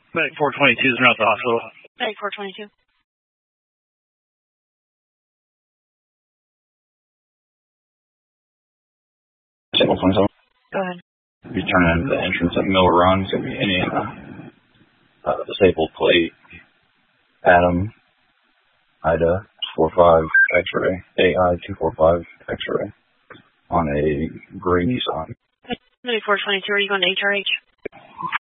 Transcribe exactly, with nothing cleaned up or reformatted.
Medic four twenty-two is now at the hospital. Medic four twenty-two. Signal twenty-seven. Go ahead. Be turning into the entrance at Miller Run. It's going to be Indiana. Uh, disabled plate. Adam. Ida. four five X-ray. A I two four five X-ray. On a gray Nissan. Medic four twenty-two, are you going to H R H?